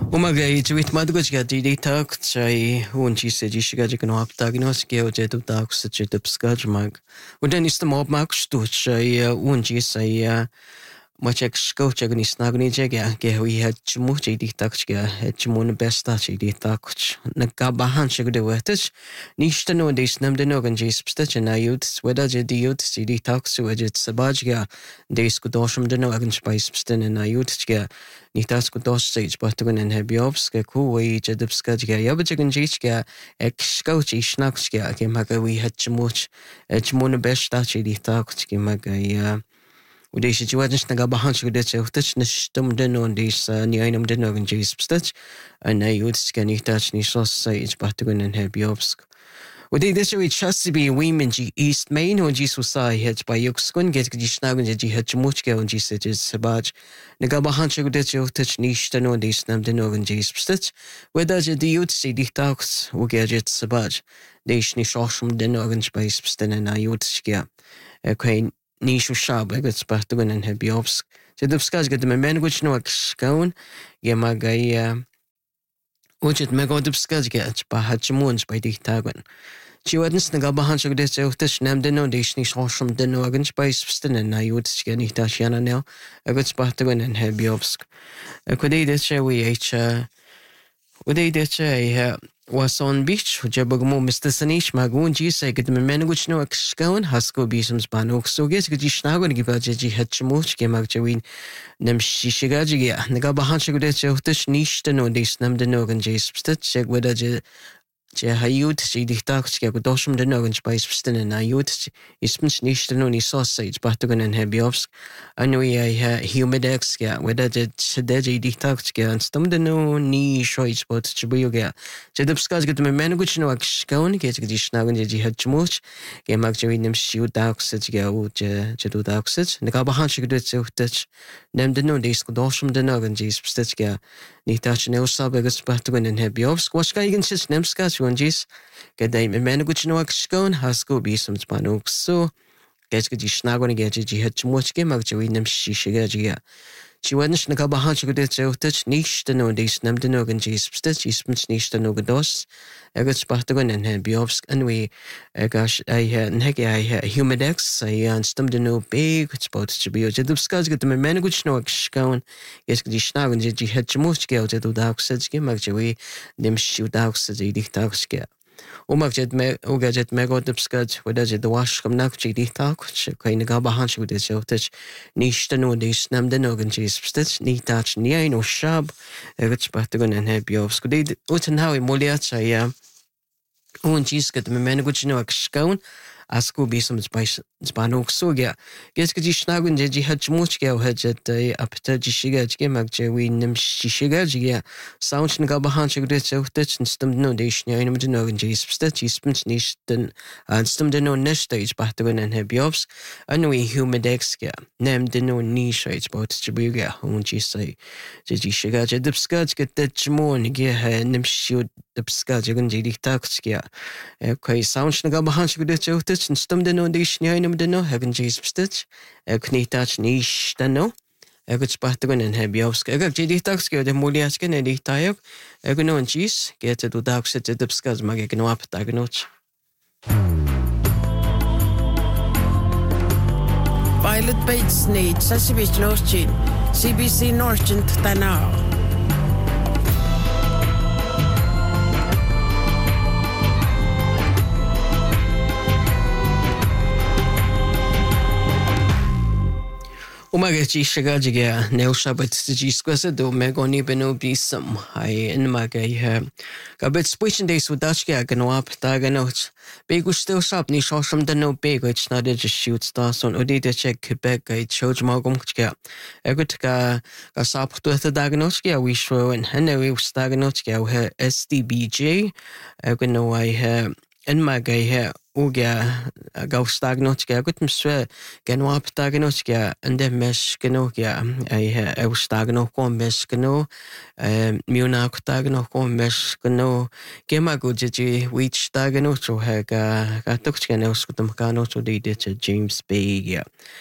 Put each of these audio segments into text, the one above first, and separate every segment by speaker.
Speaker 1: Umaga tweet madgočga didi tak, čaj unči se dišiga že kano aptagnos, ke oje tu tak se če te pskaj mag. Udan istem ob mag stu, čaj unči se Maček škovček ni snagni čega, ke hui hečmu čidi tak čega, hečmu ne besta čidi tak. Nagabahan čega de wetich, nishta no dis nam de nogan jis pstach na yud, weda je di yud čidi tak su ejet sabajga, dis kudoshum de nogan spais pstene na yud čega, nitas kudosh sej batugan en hebiobs, ke kuwi jedipska čega, yabajagan jichga, ek škovči šnak čega, ke maga hui hechmu ne besta čidi tak čega maga وديش جوادش نقابهان شو ديش وتش نشتم دنون ديش نياينم دنون جيس بستش أنا يودش كان يحتاج نيشوس سايج بحتقن إنها بيوبسك ودي ديش ويتشاسي بي ويمن جي إيست مين ونجي سوساي هج بايوكسكون جيت كديش ناقن جي هج موشكا ونجي سجل سباج نقابهان شو ديش وتش نيشتنون ديش نام دنون جيس بستش ودا جدي يودش دي تاكس وجاجت سباج ديش نيشوشم دنون جبايس بستنا يودش كيا كاين Nishu shab egot spartugan en hebiobsk. Se dubskaj gad me menguch no akskaun ge magai ujet mego dubskaj gad pa hachmuns by dich tagan. Chi wadens na gabahan shog des eutis nam deno dish ni shoshum deno agens by spstenen na yutis ge ni tashiana neo egot spartugan en hebiobsk. Kodi des we ودي ديتشي وصون بيش جابقمو مستسنيش ماقون جي سايقد من منغوش نو اكشكاون هاسكو بيسم سبانوك سوغيس قد يشناغون جيبا جي هاتشموش كيما جوين نمشي شغاجي جي نقابهان شغو ديتشي وتش نيشتنو ديس نمدنوغن جي سبستت شاق ودا جي هايوت جي ديختاق جي قدوشم دنوغن جبايس بستنن هايوت يسمنش نيشتنو ني سوسيج بحتوغن ان هبيوبسك انوي هيوميدكس جي ودا جي شدا جي ديختاق جي انستمدنو ني شويج بوت جبيو جي جدبسكاج قد من منغوش نو اكشكاون جي جي شناغن جي هاتشموش جي ماك جوين نمشيو داقسج جي او جدو داقسج نقابهان شغو ديتشي وتش نمدنو ديس قدوشم دنوغن جي سبستت جي نيتاش نيو سابقس بحتوغن ان هبيوبسك واشكا يغنشش نمسكاج ونجيس كداي من منغوش نو اكشكاون هاسكو بيسم سبانوك سو كاش كدي شناغون جي هاتشموش جي ماك جوين نمشي شغاجي She went na gabahan she could do touch niche to know these nam to know and she's stitch spins niche to know dos. I got spartagon and had biobsk and we gosh I had negi I had humidex I stummed to know big spot to be the discuss get the man good snow scown yes the snag and she had to most scale to do dark said skim actually them shoot out says the dark scale. Umagjed mego dubskad wadaje the wash come nak chi ditak kain gabahan shi wudis yotich nishtanu dis nam den organ jis stitch ni touch ni no shab rich partagon en hebiovsk de uten how imoliat ya un jis gat me menuchno akskaun asku bisum spanok sogia geske di schnagun je hachmuch ge hajet apta ji shiga ge magje wi nim shishiga ge sound gabahan shi de zotich stum no de shnya in de no ge spstach spins nicht den stum de no nestage bahtagun en hebiovs anu humidex ge nem de no ni shage bot jibuga un ji say ji shiga je dubskaj ge de chmon ge nim shud dubskaj ge ji diktak ge kai sound gabahan shi de zotich stum de no de shnya in de no hagen ji spstach knitach nish de no Ego spartagon en hebiovsk. Ego diktak ge de moliaske ne diktayok. Ego no jis get to dakset de dubskaz mag no aptagnoch.
Speaker 2: Violet Bates need Sasibich Norchin, CBC Norchant Tanao.
Speaker 1: Umaga ji shagaji ge neo shabat ji squasa do megoni beno bisum I in maga gabet switching days with dachge gano up daganoch begu still shop ni shoshum de no big which not just shoot stars on odida check Quebec I choj magum ge egut ga sap to the daganoch ge we show and we daganoch ge SDBJ gano I in maga Uga go stagnotka gutum swe genwap stagnotka and the mesh genokia I stagno com mesh geno muna stagno com mesh geno gemaguji which stagnocho haga gatochka no skutum kano to the James Bay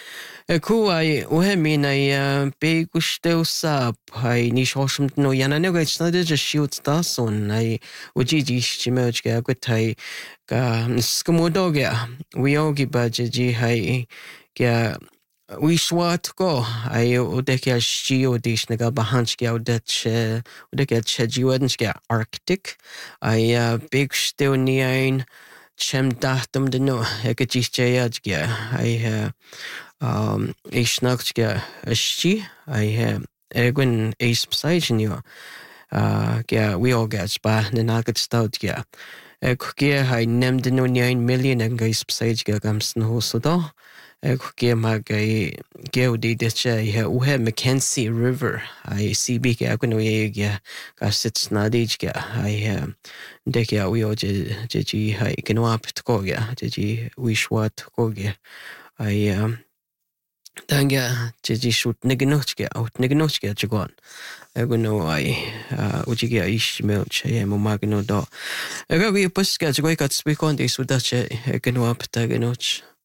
Speaker 1: Ku ai uhe ai be gusteu sap ai ni shoshmt no yana no gait snade just shoot dason ai uji shimoj ga gutai ga skumodoga we ogi baji hai ga we swat go ai odeka shi odish naga bahanchga odeka chejiwadnchga Arctic ai big steu ni ein chem datum de no ekajijayajga ai Eisnachtga asti ai ergwyn eis psaidnio ga we all gets ba na nagad staudga ge hai nem de no 9 million ang eis psaidga gamsn hosodo ge mag geodi de che uhe Mackenzie River ai CB ga gwen we ga sits nadijga ai de ga we oje hai genwap tkoga de we swat koga ai Danga Jiji shoot Niganochka out Niganochka Jagon. I go no I Ujiga ish milch Momagano do. I go we puska to go speak on this with that I can up Taganoch.